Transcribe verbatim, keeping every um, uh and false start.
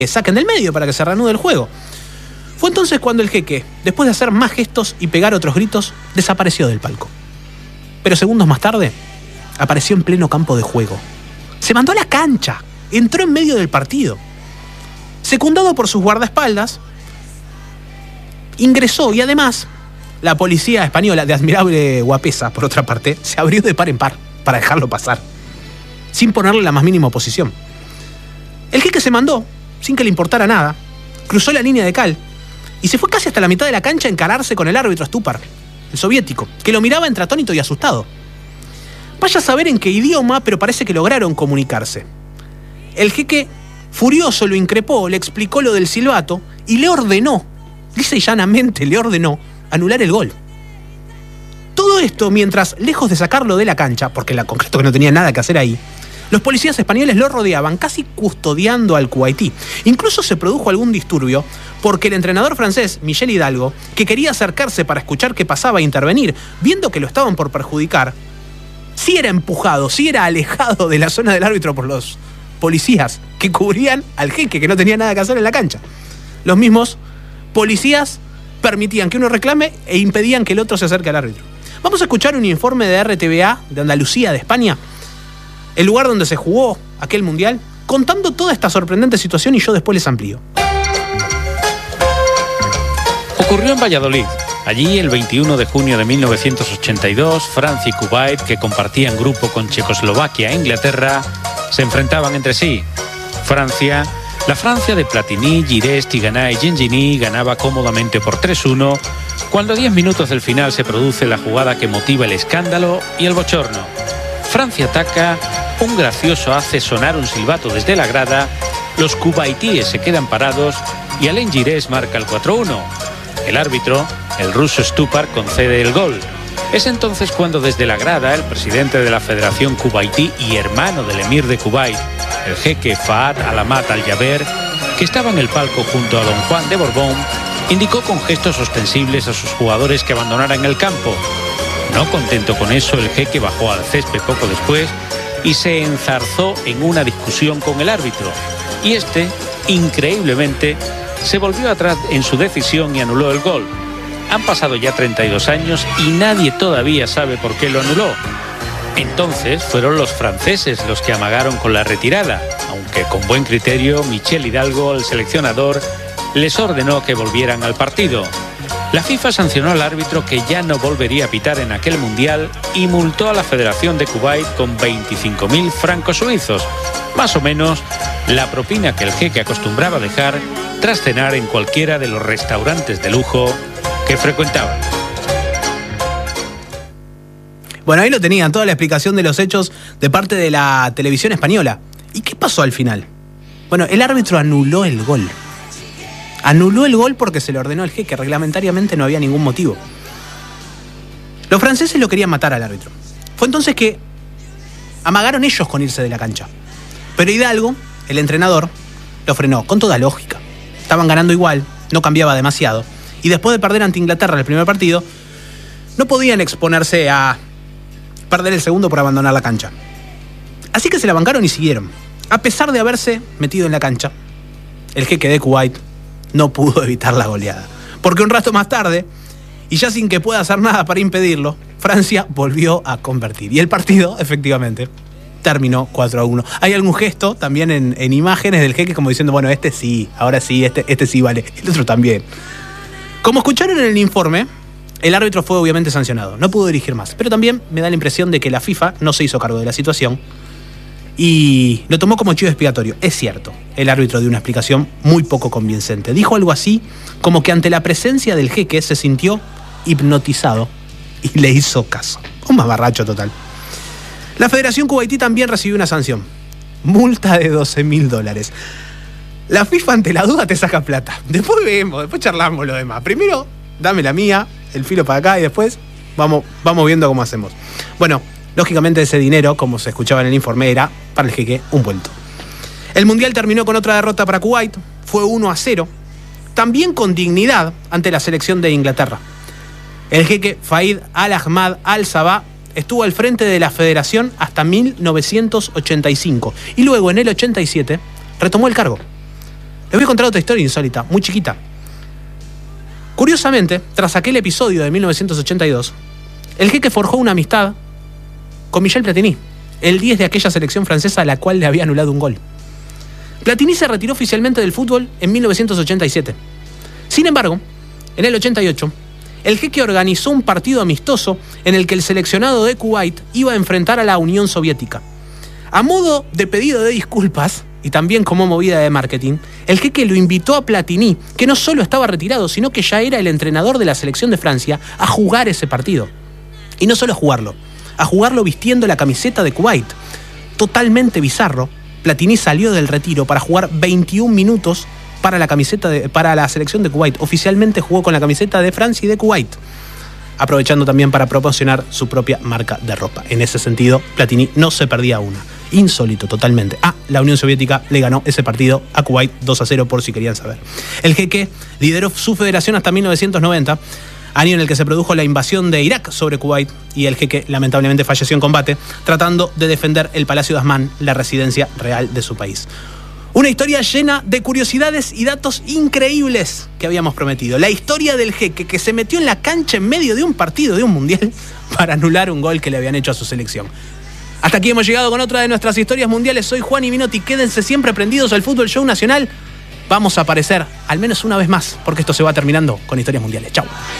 saquen del medio para que se reanude el juego. Fue entonces cuando el jeque, después de hacer más gestos y pegar otros gritos, desapareció del palco. Pero segundos más tarde, apareció en pleno campo de juego. Se mandó a la cancha, entró en medio del partido. Secundado por sus guardaespaldas, ingresó y además la policía española, de admirable guapesa, por otra parte, se abrió de par en par para dejarlo pasar, sin ponerle la más mínima oposición. El jeque se mandó, sin que le importara nada, cruzó la línea de cal y se fue casi hasta la mitad de la cancha a encararse con el árbitro Stupar, el soviético, que lo miraba entre atónito y asustado. Vaya a saber en qué idioma, pero parece que lograron comunicarse. El jeque, furioso, lo increpó, le explicó lo del silbato y le ordenó, lisa y llanamente le ordenó, anular el gol. Todo esto mientras, lejos de sacarlo de la cancha, porque en concreto que no tenía nada que hacer ahí, los policías españoles lo rodeaban, casi custodiando al Kuwaití. Incluso se produjo algún disturbio porque el entrenador francés, Michel Hidalgo, que quería acercarse para escuchar qué pasaba e intervenir, viendo que lo estaban por perjudicar, sí era empujado, sí era alejado de la zona del árbitro por los policías que cubrían al jeque, que no tenía nada que hacer en la cancha. Los mismos policías permitían que uno reclame e impedían que el otro se acerque al árbitro. Vamos a escuchar un informe de R T V A de Andalucía, de España, el lugar donde se jugó aquel mundial, contando toda esta sorprendente situación, y yo después les amplío. Ocurrió en Valladolid. Allí, el veintiuno de junio de mil novecientos ochenta y dos, Francia y Kuwait, que compartían grupo con Checoslovaquia e Inglaterra, se enfrentaban entre sí. Francia, la Francia de Platini, Girés, Tigana y Gengini ganaba cómodamente por tres uno, cuando a diez minutos del final se produce la jugada que motiva el escándalo y el bochorno. Francia ataca, un gracioso hace sonar un silbato desde la grada, los kuwaitíes se quedan parados y Alain Girés marca el cuatro uno. El árbitro, el ruso Stupar, concede el gol. Es entonces cuando desde la grada el presidente de la Federación Kuwaití y hermano del emir de Kuwait, el jeque Fahad Alamat Al-Jaber, que estaba en el palco junto a don Juan de Borbón, indicó con gestos ostensibles a sus jugadores que abandonaran el campo. No contento con eso, el jeque bajó al césped poco después y se enzarzó en una discusión con el árbitro. Y este, increíblemente, se volvió atrás en su decisión y anuló el gol. Han pasado ya treinta y dos años y nadie todavía sabe por qué lo anuló. Entonces fueron los franceses los que amagaron con la retirada, aunque con buen criterio Michel Hidalgo, el seleccionador, les ordenó que volvieran al partido. La FIFA sancionó al árbitro, que ya no volvería a pitar en aquel mundial, y multó a la Federación de Kuwait con veinticinco mil francos suizos, más o menos la propina que el jeque acostumbraba dejar tras cenar en cualquiera de los restaurantes de lujo que frecuentaban. Bueno, ahí lo tenían, toda la explicación de los hechos de parte de la televisión española. ¿Y qué pasó al final? Bueno, el árbitro anuló el gol. Anuló el gol porque se le ordenó al jeque, reglamentariamente no había ningún motivo. Los franceses lo querían matar al árbitro. Fue entonces que amagaron ellos con irse de la cancha. Pero Hidalgo, el entrenador, lo frenó, con toda lógica. Estaban ganando igual, no cambiaba demasiado. Y después de perder ante Inglaterra el primer partido, no podían exponerse a perder el segundo por abandonar la cancha. Así que se la bancaron y siguieron. A pesar de haberse metido en la cancha, el jeque de Kuwait no pudo evitar la goleada. Porque un rato más tarde, y ya sin que pueda hacer nada para impedirlo, Francia volvió a convertir. Y el partido, efectivamente, terminó cuatro a uno. Hay algún gesto también en, en imágenes del jeque como diciendo, bueno, este sí, ahora sí, este, este sí vale, el otro también. Como escucharon en el informe, el árbitro fue obviamente sancionado. No pudo dirigir más. Pero también me da la impresión de que la FIFA no se hizo cargo de la situación y lo tomó como chivo expiatorio. Es cierto, el árbitro dio una explicación muy poco convincente. Dijo algo así como que ante la presencia del jeque se sintió hipnotizado y le hizo caso. Un mamarracho total. La Federación Kuwaití también recibió una sanción. Multa de doce mil dólares. La FIFA ante la duda te saca plata. Después vemos, después charlamos lo demás. Primero, dame la mía, el filo para acá y después vamos, vamos viendo cómo hacemos. Bueno, lógicamente ese dinero, como se escuchaba en el informe, era para el jeque un vuelto. El mundial terminó con otra derrota para Kuwait. Fue uno a cero. También con dignidad ante la selección de Inglaterra. El jeque Fahad Al-Ahmad Al-Sabah estuvo al frente de la federación hasta mil novecientos ochenta y cinco y luego en el ochenta y siete retomó el cargo. Les voy a contar otra historia insólita, muy chiquita. Curiosamente, tras aquel episodio de mil novecientos ochenta y dos, el Jeque forjó una amistad con Michel Platini, el diez de aquella selección francesa a la cual le había anulado un gol. Platini se retiró oficialmente del fútbol en mil novecientos ochenta y siete. Sin embargo, en el ochenta y ocho, el Jeque organizó un partido amistoso en el que el seleccionado de Kuwait iba a enfrentar a la Unión Soviética. A modo de pedido de disculpas, y también como movida de marketing, el Jeque lo invitó a Platini, que no solo estaba retirado, sino que ya era el entrenador de la selección de Francia, a jugar ese partido. Y no solo a jugarlo, a jugarlo vistiendo la camiseta de Kuwait. Totalmente bizarro, Platini salió del retiro para jugar veintiún minutos para la, camiseta de, para la selección de Kuwait. Oficialmente jugó con la camiseta de Francia y de Kuwait, aprovechando también para promocionar su propia marca de ropa. En ese sentido, Platini no se perdía una. Insólito totalmente. Ah, la Unión Soviética le ganó ese partido a Kuwait dos a cero, por si querían saber. El Jeque lideró su federación hasta mil novecientos noventa, año en el que se produjo la invasión de Irak sobre Kuwait, y el Jeque lamentablemente falleció en combate tratando de defender el Palacio de Asmán, la residencia real de su país. Una historia llena de curiosidades y datos increíbles que habíamos prometido. La historia del Jeque que se metió en la cancha en medio de un partido de un mundial para anular un gol que le habían hecho a su selección. Hasta aquí hemos llegado con otra de nuestras historias mundiales. Soy Juan Minotti. Quédense siempre prendidos al Fútbol Show Nacional. Vamos a aparecer al menos una vez más, porque esto se va terminando con historias mundiales. Chau.